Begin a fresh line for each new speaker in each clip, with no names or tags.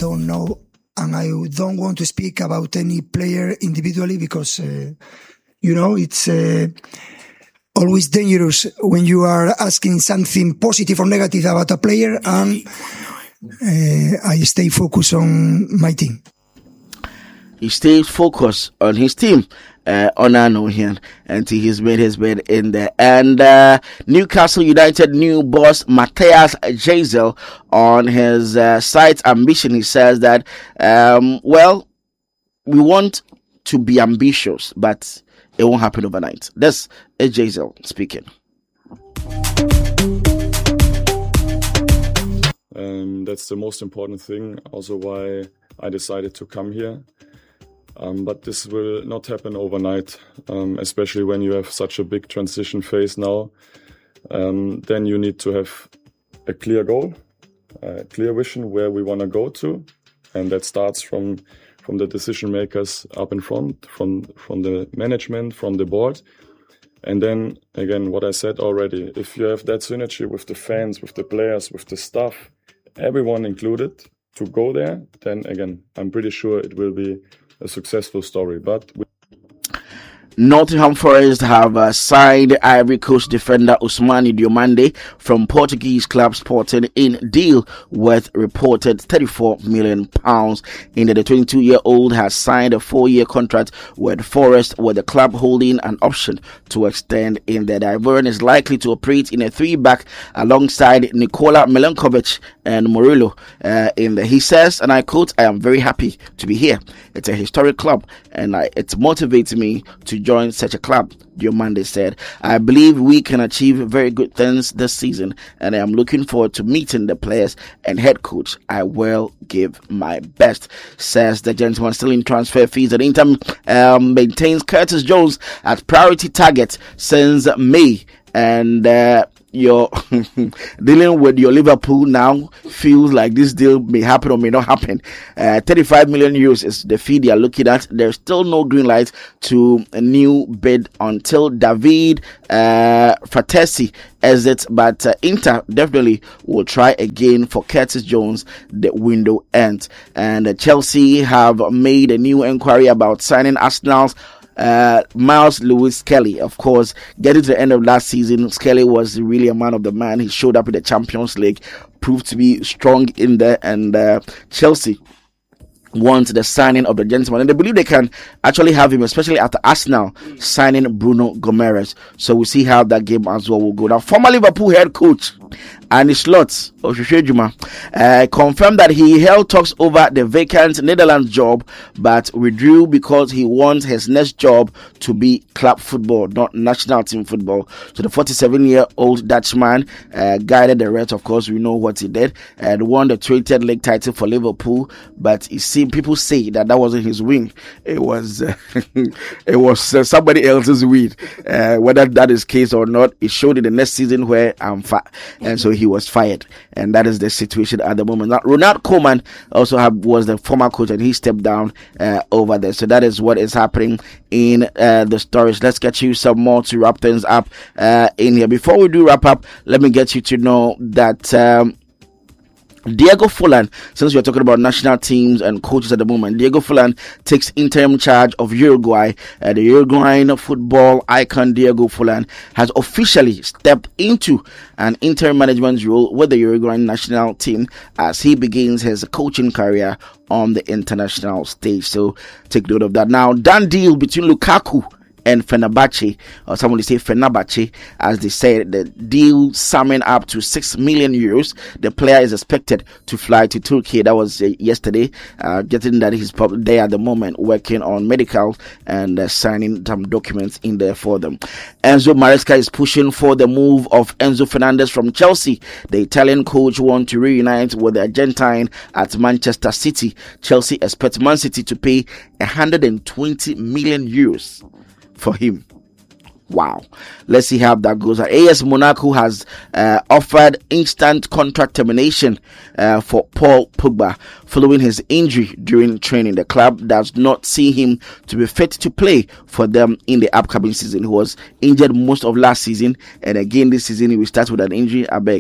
don't know, and I don't want to speak about any player individually because, it's always dangerous when you are asking something positive or negative about a player, and I stay focused on my team.
He stays focused on his team. Onano here until he's made his bed in there. And Newcastle United new boss Matthias Gisel on his site's ambition. He says that, we want to be ambitious, but it won't happen overnight. That's Gisel speaking.
That's the most important thing. Also why I decided to come here. But this will not happen overnight, especially when you have such a big transition phase now. Then you need to have a clear goal, a clear vision where we want to go to. And that starts from the decision makers up in front, from the management, from the board. And then, again, what I said already, if you have that synergy with the fans, with the players, with the staff, everyone included, to go there, then, again, I'm pretty sure it will be a successful story. But
Nottingham Forest have signed Ivory Coast defender Ousmane Diomande from Portuguese club Sporting in deal worth reported £34 million. In the 22-year-old has signed a 4-year contract with Forest, with the club holding an option to extend in the Ivorian is likely to operate in a 3-back alongside Nikola Milenkovic and Murillo. He says, and I quote, "I am very happy to be here. It's a historic club and it motivates me to join such a club," Diomande said. "I believe we can achieve very good things this season and I am looking forward to meeting the players and head coach. I will give my best," says the gentleman. Still in transfer fees, and Inter maintains Curtis Jones as priority target since May. And you're dealing with your Liverpool now feels like this deal may happen or may not happen. 35 million euros is the fee they are looking at. There's still no green light to a new bid until David Fratesi exits, but Inter definitely will try again for Curtis Jones. The window ends, and Chelsea have made a new inquiry about signing Arsenal's Miles Lewis Kelly. Of course, getting to the end of last season, Kelly was really a man of the man. He showed up in the Champions League, proved to be strong in there, and Chelsea want the signing of the gentleman, and they believe they can actually have him, especially after Arsenal signing Bruno Gomes. So we'll see how that game as well will go. Now, former Liverpool head coach Arne Slot confirmed that he held talks over the vacant Netherlands job, but withdrew because he wants his next job to be club football, not national team football. So the 47-year-old Dutchman guided the Reds. Of course, we know what he did, and won the Traded League title for Liverpool. But you see, people say that wasn't his win. It was somebody else's win. Whether that is case or not, it showed in the next season where and so he was fired, and that is the situation at the moment. Now, Ronald Koeman also was the former coach, and he stepped down over there. So that is what is happening in the stories. Let's get you some more to wrap things up in here. Before we do wrap up, let me get you to know that Diego Forlan, since we're talking about national teams and coaches at the moment, Diego Forlan takes interim charge of Uruguay. The Uruguayan football icon Diego Forlan has officially stepped into an interim management role with the Uruguayan national team as he begins his coaching career on the international stage. So take note of that. Now, done deal between Lukaku and Fenerbahce, or someone would say Fenerbahce, as they said, the deal summing up to €6 million. The player is expected to fly to Turkey. That was yesterday. Getting that he's probably there at the moment, working on medical and signing some documents in there for them. Enzo Maresca is pushing for the move of Enzo Fernandez from Chelsea. The Italian coach wants to reunite with the Argentine at Manchester City. Chelsea expects Man City to pay €120 million for him. Wow. Let's see how that goes. AS Monaco has offered instant contract termination for Paul Pogba following his injury during training. The club does not see him to be fit to play for them in the upcoming season. He was injured most of last season, and again this season he will start with an injury. I beg,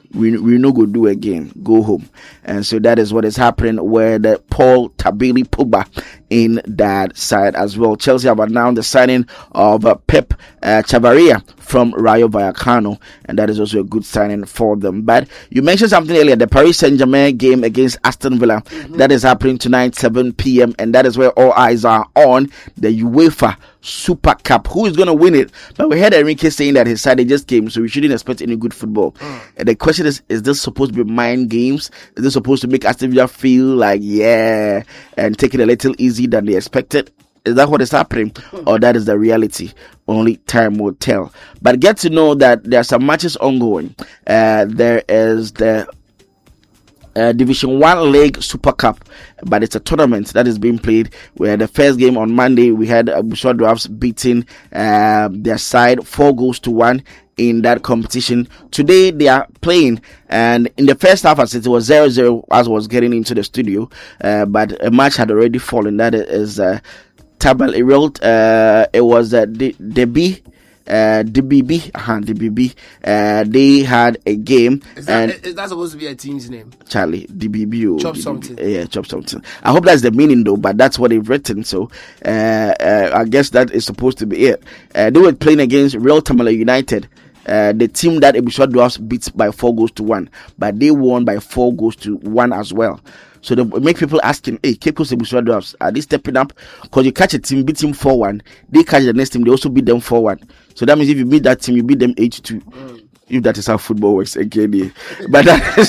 we no go do again, go home. And so that is what is happening where the Paul Tabili Pogba in that side as well. Chelsea have announced the signing of Pep Chavaria from Rayo Vallecano, and that is also a good signing for them. But you mentioned something earlier, the Paris Saint-Germain game against Aston Villa. That is happening tonight, 7 p.m., and that is where all eyes are on the UEFA Super Cup. Who is going to win it? But we heard Enrique saying that his side just came, so we shouldn't expect any good football. And the question is this supposed to be mind games? Is this supposed to make Aston Villa feel like, yeah, and take it a little easy than they expected? Is that what is happening, or that is the reality? Only time will tell. But get to know that there are some matches ongoing. There is the Division 1 League Super Cup, but it's a tournament that is being played, where the first game on Monday we had Bushra Dwarfs beating their side 4-1 in that competition. Today they are playing, and in the first half, as it was 0-0 as I was getting into the studio, but a match had already fallen. That is Tabal Erelt. It was DBB. They had a game.
Is that supposed to be a team's name?
Charlie, DBB.
Chop something.
Yeah, chop something. I hope that's the meaning though, but that's what they've written. So I guess that is supposed to be it. They were playing against Real Tamale United. The team that Ebusua Dwarfs beat by 4-1, but they won by 4-1 as well. So they make people asking, hey, Cape Coast Ebusua Dwarfs, are they stepping up? Because you catch a team, beat him 4-1, they catch the next team, they also beat them 4-1. So that means if you beat that team, you beat them 8-2. If that is how football works again, yeah. But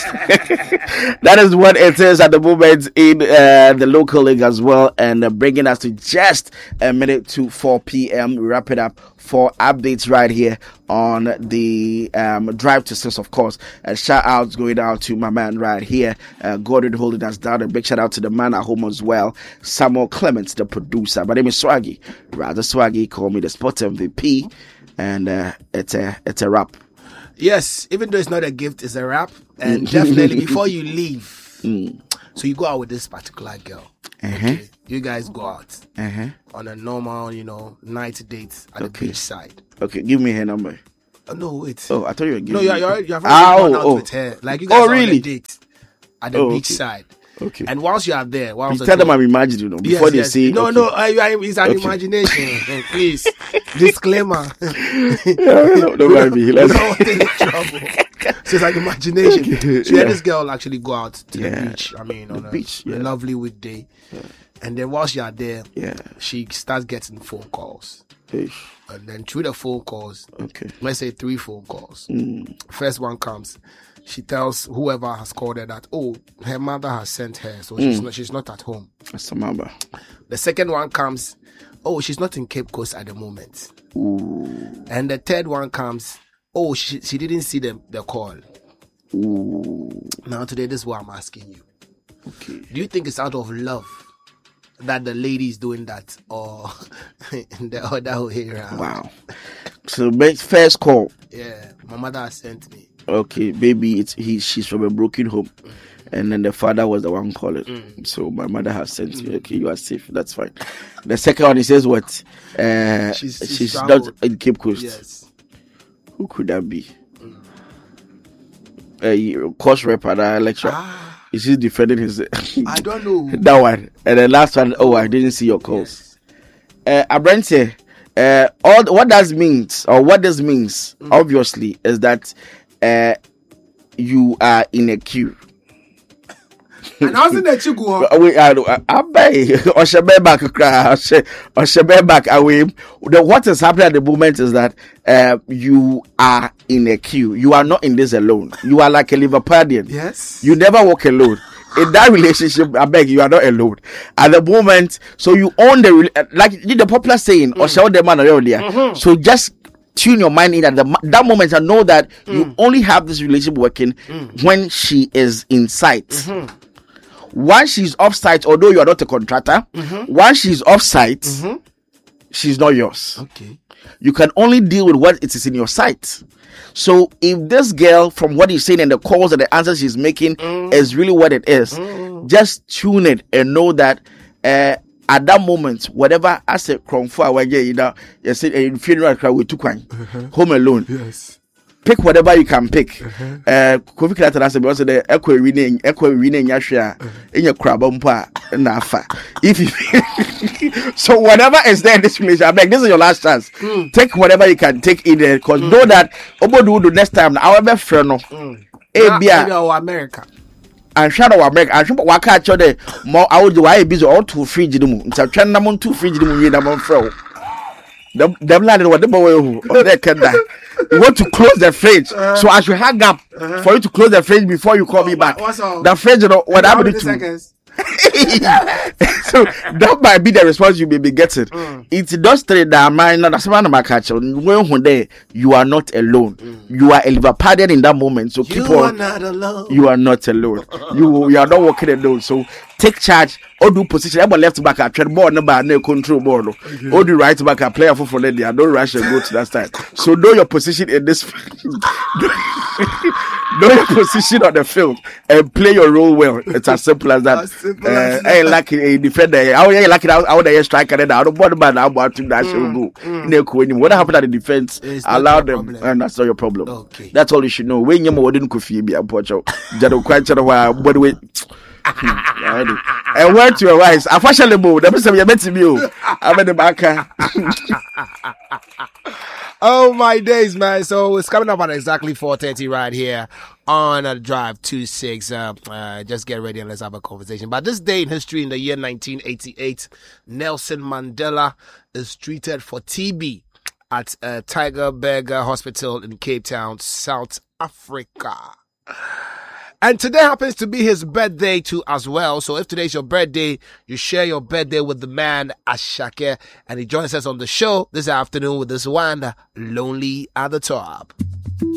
that is what it is at the moment in the local league as well. And bringing us to just a minute to 4 p.m. We wrap it up for updates right here on the Drive to 6, of course. Shout outs going out to my man right here, Gordon holding us down. A big shout out to the man at home as well, Samuel Clements, the producer. My name is Swaggy, rather Swaggy. Call me the Sport MVP, and it's a wrap.
Yes, even though it's not a gift, it's a wrap. And definitely before you leave, so you go out with this particular girl. Okay? You guys go out on a normal, night date at the beach side.
Okay, give me her number.
No, wait.
Oh, I thought you were giving
me. No, you have already gone out with her. Like you guys are
really?
on a date at the beach side.
Okay.
And whilst you are there,
you tell them I'm imagining, before they say.
No, it's an imagination. Please, disclaimer.
Don't mind me.
Let's not get in trouble. So it's like imagination. So this girl actually go out to the beach. I mean, on a lovely weekday. Yeah. And then whilst you are there, she starts getting phone calls. And then through the phone calls, let's say 3 phone calls. First one comes. She tells whoever has called her that, her mother has sent her, so she's not at home.
That's a mother.
The second one comes, she's not in Cape Coast at the moment.
Ooh.
And the third one comes, she didn't see the call.
Ooh.
Now today, this is what I'm asking you.
Okay.
Do you think it's out of love that the lady is doing that, or the other way around?
Wow. So first call.
Yeah, my mother has sent me.
Okay, baby, she's from a broken home, and then the father was the one calling. So my mother has sent me. Okay, you are safe. That's fine. The second one, he says what? She's not in Cape Coast.
Yes.
Who could that be? Course rep and a lecturer. Is he defending his?
I don't know.
That one. And the last one. I didn't see your calls. Abrante, what this means, obviously, is that you are in a queue.
And how's in the queue?
What is happening at the moment is that you are in a queue. You are not in this alone. You are like a Liverpoolian.
Yes.
You never walk alone. In that relationship, I beg you are not alone. At the moment, so you own the popular saying, or show the man earlier. So just tune your mind in at that moment and know that you only have this relationship working when she is in sight. Once she's off site, although you are not a contractor, once she's off site, she's not yours.
Okay.
You can only deal with what it is in your sight. So if this girl, from what he's saying and the calls and the answers she's making is really what it is, just tune it and know that at that moment, whatever I said, you say a funeral cry with 2 coin, home alone.
Yes.
pick whatever you can pick. Kofi Kinata has because the echo rename Yashia in your crab nafa. If you so whatever is there in this relationship, I beg, this is your last chance. Take whatever you can take in there, because know that Obodu next time our friend
America.
And shadow America, and should walk out the more I would do I busy all to free Jimu. It's a trend among 2 free Jimu in a fro. Them landed what the boy who they can die. You want to close the fridge, so I should hang up for you to close the fridge before you call me back. The fridge, what happened to so that might be the response you may be getting. It's just straight that mind. That's one of my catch. When there, you are not alone. You are a Liverpudlian in that moment. So keep on.
You are not alone.
You are not alone. You are not walking alone. So take charge. Or do position. I'm left back. I trade ball number no control ball. Or do right back. I player for them. Don't rush and go to that side. So know your position in this. Know your position on the field and play your role well. It's as simple as that. I like a defender. I like it out there striker. I don't want to about to that should go. What happened at the defense? Allow them, and that's not your problem.
Okay.
That's all you should know. When you more than coffee, be a pocho. Jado quite a while. By the way. A word to your wife. I fashion the move. That means you're meant to be. I'm in the back.
Oh my days, man. So it's coming up at exactly 4:30 right here on a Drive 26. Just get ready and let's have a conversation. But this day in history, in the year 1988, Nelson Mandela is treated for TB at Tygerberg Hospital in Cape Town, South Africa. And today happens to be his birthday too as well. So if today's your birthday, you share your birthday with the man Ashake, and he joins us on the show this afternoon with this one, Lonely at the Top.